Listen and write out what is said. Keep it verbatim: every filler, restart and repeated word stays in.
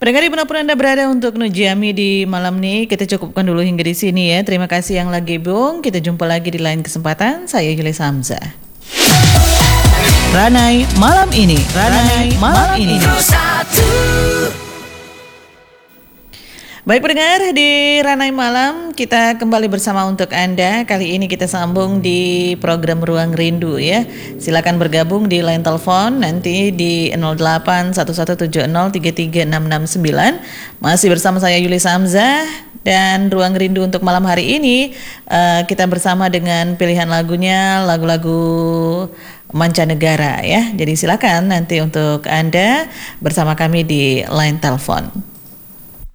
Pendengar dimanapun Anda berada untuk Nujami di malam ini, kita cukupkan dulu hingga di sini ya. Terima kasih yang lagi bung. Kita jumpa lagi di lain kesempatan. Saya Yulis Hamzah. Ranai malam ini, Ranai malam ini. Baik pendengar, di Ranai Malam kita kembali bersama untuk Anda. Kali ini kita sambung di program Ruang Rindu ya. Silakan bergabung di line telepon nanti di nol delapan satu satu tujuh nol tiga tiga enam enam sembilan. Masih bersama saya Yulis Hamzah. Dan Ruang Rindu untuk malam hari ini uh, kita bersama dengan pilihan lagunya lagu-lagu mancanegara ya. Jadi silakan nanti untuk Anda bersama kami di line telepon.